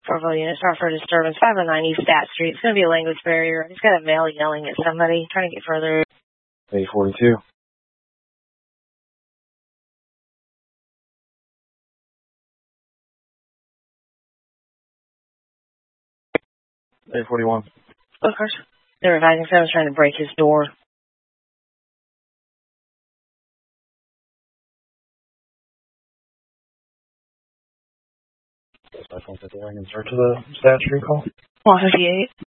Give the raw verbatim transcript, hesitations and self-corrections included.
Purple unit, sorry for disturbance, five oh nine East Stat Street. It's going to be a language barrier. I just got a male yelling at somebody, trying to get further. A forty-two. A forty-one. Of course. They're advising someone's trying to break his door. I don't think they're in search of the Stat Street call. one fifty-eight.